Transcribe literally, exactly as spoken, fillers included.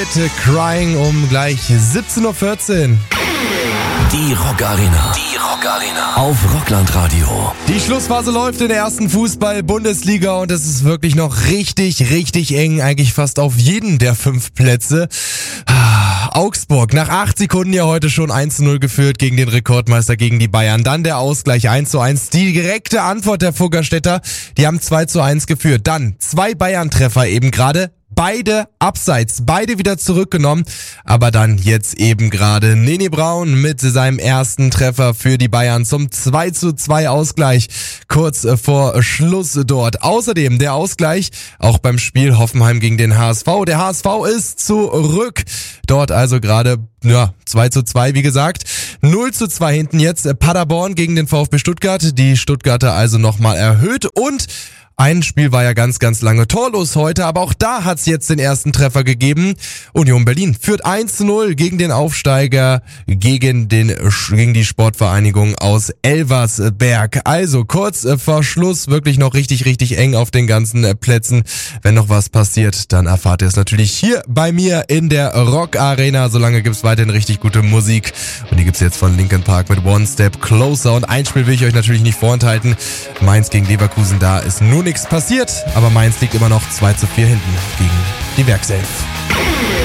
mit Crying um gleich siebzehn Uhr vierzehn. Die Rock Arena. Die Rock Arena. Auf Rockland-Radio. Die Schlussphase läuft in der ersten Fußball-Bundesliga und es ist wirklich noch richtig, richtig eng. Eigentlich fast auf jeden der fünf Plätze. Augsburg nach acht Sekunden ja heute schon eins zu null geführt gegen den Rekordmeister, gegen die Bayern. Dann der Ausgleich eins zu eins. Die direkte Antwort der Fuggerstädter. Die haben zwei zu eins geführt. Dann zwei Bayern-Treffer eben gerade. Beide abseits, beide wieder zurückgenommen, aber dann jetzt eben gerade Nene Braun mit seinem ersten Treffer für die Bayern zum zwei zu zwei Ausgleich kurz vor Schluss dort. Außerdem der Ausgleich auch beim Spiel Hoffenheim gegen den H S V. Der H S V ist zurück. Dort also gerade ja zwei zu zwei, wie gesagt. null zu zwei hinten jetzt Paderborn gegen den VfB Stuttgart. Die Stuttgarter also nochmal erhöht und ein Spiel war ja ganz, ganz lange torlos heute, aber auch da hat's jetzt den ersten Treffer gegeben. Union Berlin führt eins zu null gegen den Aufsteiger, gegen den gegen die Sportvereinigung aus Elversberg. Also kurz vor Schluss wirklich noch richtig, richtig eng auf den ganzen Plätzen. Wenn noch was passiert, dann erfahrt ihr es natürlich hier bei mir in der Rock Arena. Solange gibt's weiterhin richtig gute Musik. Und die gibt's jetzt von Linkin Park mit One Step Closer. Und ein Spiel will ich euch natürlich nicht vorenthalten. Mainz gegen Leverkusen, da ist nun nichts passiert, aber Mainz liegt immer noch zwei zu vier hinten gegen die Werkself.